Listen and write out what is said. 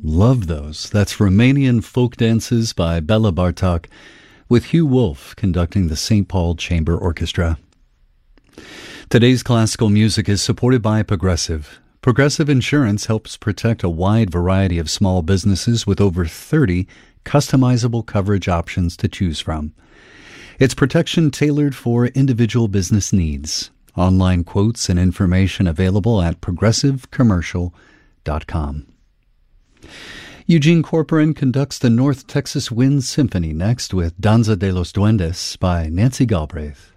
Love those. That's Romanian folk dances by Bela Bartok, with Hugh Wolf conducting the St. Paul Chamber Orchestra. Today's classical music is supported by Progressive. Progressive Insurance helps protect a wide variety of small businesses with over 30 customizable coverage options to choose from. It's protection tailored for individual business needs. Online quotes and information available at progressivecommercial.com. Eugene Corporan conducts the North Texas Wind Symphony next with Danza de los Duendes by Nancy Galbraith.